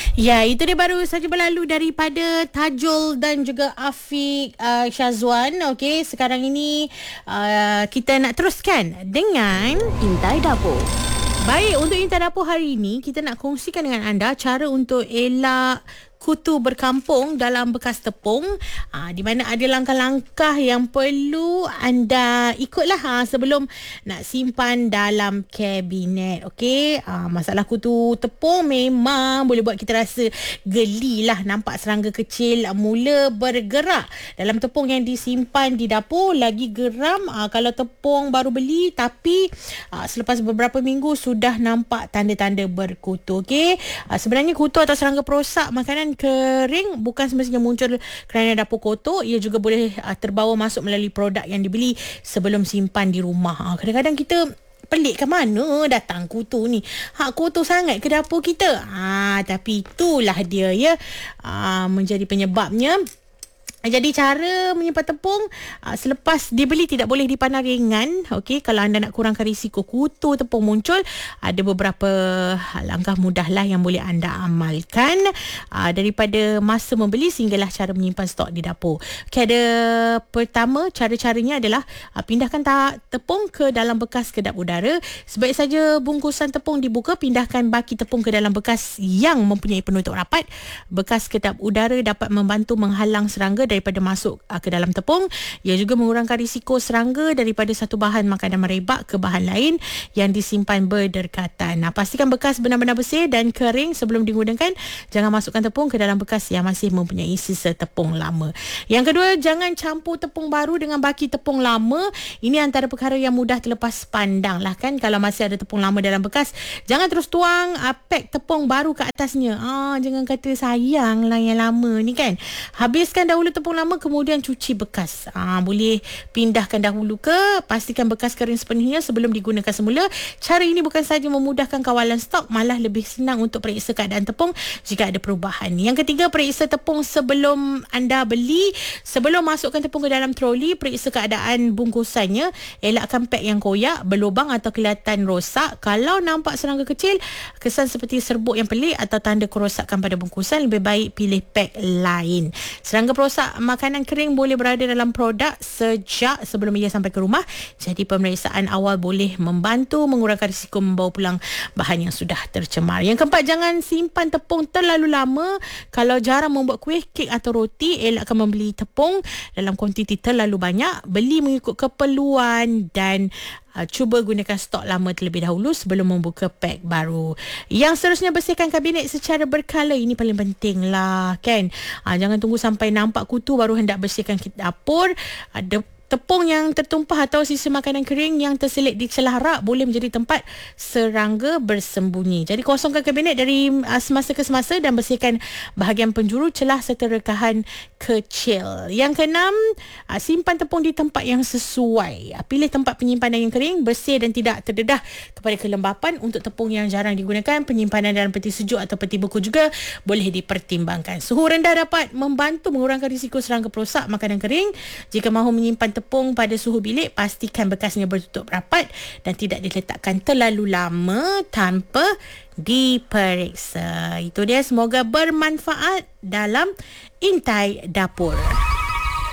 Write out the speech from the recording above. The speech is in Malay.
Ya, itu dia baru saja berlalu daripada Tajul dan juga Afiq Syazwan. Okey, sekarang ini kita nak teruskan dengan Intai Dapur. baik, untuk Intan Dapur hari ini kita nak kongsikan dengan anda cara untuk elak kutu berkampung dalam bekas tepung, di mana ada langkah-langkah yang perlu anda ikutlah sebelum nak simpan dalam kabinet. Okey, masalah kutu tepung memang boleh buat kita rasa geli lah. Nampak serangga kecil mula bergerak dalam tepung yang disimpan di dapur, lagi geram kalau tepung baru beli tapi selepas beberapa minggu sudah nampak tanda-tanda berkutu. Okey, sebenarnya kutu atau serangga perosak makanan kering bukan semestinya muncul kerana dapur kotor. Ia juga boleh terbawa masuk melalui produk yang dibeli sebelum simpan di rumah. Kadang-kadang kita pelik ke mana datang kutu ni. Kotor sangat ke dapur kita? Tapi itulah dia ya. Menjadi penyebabnya. Jadi cara menyimpan tepung selepas dibeli tidak boleh dipandang ringan. Okey, kalau anda nak kurangkan risiko kutu tepung muncul, ada beberapa langkah mudah lah yang boleh anda amalkan, daripada masa membeli sehinggalah cara menyimpan stok di dapur. Okey, ada pertama, cara-caranya adalah pindahkan tepung ke dalam bekas kedap udara. Sebaik saja bungkusan tepung dibuka, pindahkan baki tepung ke dalam bekas yang mempunyai penutup rapat. Bekas kedap udara dapat membantu menghalang serangga daripada masuk ke dalam tepung. Ia juga mengurangkan risiko serangga daripada satu bahan makanan merebak ke bahan lain yang disimpan berdekatan. Pastikan bekas benar-benar bersih dan kering sebelum digunakan. Jangan masukkan tepung ke dalam bekas yang masih mempunyai sisa tepung lama. Yang kedua, jangan campur tepung baru dengan baki tepung lama. Ini antara perkara yang mudah terlepas pandang lah kan. Kalau masih ada tepung lama dalam bekas, jangan terus tuang pack tepung baru ke atasnya. Jangan kata sayang lah yang lama ni kan. Habiskan dahulu tepung lama, kemudian cuci bekas. Boleh pindahkan dahulu ke. Pastikan bekas kering sepenuhnya sebelum digunakan semula. Cara ini bukan sahaja memudahkan kawalan stok, malah lebih senang untuk periksa keadaan tepung jika ada perubahan. Yang ketiga, periksa tepung sebelum anda beli. Sebelum masukkan tepung ke dalam troli, periksa keadaan bungkusannya. Elakkan pack yang koyak, berlubang atau kelihatan rosak. Kalau nampak serangga kecil, kesan seperti serbuk yang pelik atau tanda kerosakan pada bungkusan, lebih baik pilih pack lain. Serangga perosak makanan kering boleh berada dalam produk sejak sebelum ia sampai ke rumah. Jadi pemeriksaan awal boleh membantu mengurangkan risiko membawa pulang bahan yang sudah tercemar. Yang keempat, jangan simpan tepung terlalu lama. Kalau jarang membuat kuih, kek atau roti, elakkan membeli tepung dalam kuantiti terlalu banyak. Beli mengikut keperluan dan cuba gunakan stok lama terlebih dahulu sebelum membuka pack baru. Yang seterusnya, bersihkan kabinet secara berkala. Ini paling penting lah kan. Jangan tunggu sampai nampak kutu baru hendak bersihkan dapur. Ada tepung yang tertumpah atau sisa makanan kering yang terselit di celah rak boleh menjadi tempat serangga bersembunyi. Jadi kosongkan kabinet dari semasa ke semasa dan bersihkan bahagian penjuru, celah serta rekahan kecil. Yang keenam, simpan tepung di tempat yang sesuai. Pilih tempat penyimpanan yang kering, bersih dan tidak terdedah kepada kelembapan. Untuk tepung yang jarang digunakan, penyimpanan dalam peti sejuk atau peti beku juga boleh dipertimbangkan. Suhu rendah dapat membantu mengurangkan risiko serangga perosak makanan kering. Jika mahu menyimpan tepung pada suhu bilik, pastikan bekasnya bertutup rapat dan tidak diletakkan terlalu lama tanpa diperiksa. Itu dia, semoga bermanfaat dalam Intai Dapur.